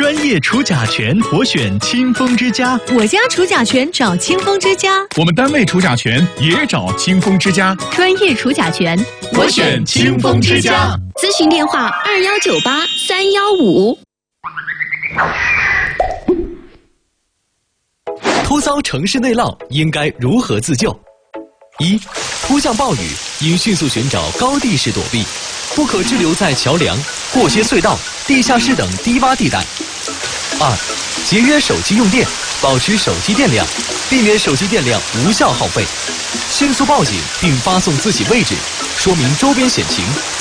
专业除甲醛，我选清风之家。 我家除甲醛找清风之家。 我们单位除甲醛也找清风之家。 专业除甲醛， 我选清风之家。 咨询电话2198-315。 突遭城市内涝，应该如何自救？1. 突降暴雨，应迅速寻找高地势躲避，不可滞留在桥梁、过街隧道、地下室等低洼地带。2. 节约手机用电，保持手机电量，避免手机电量无效耗费。迅速报警并发送自己位置，说明周边险情，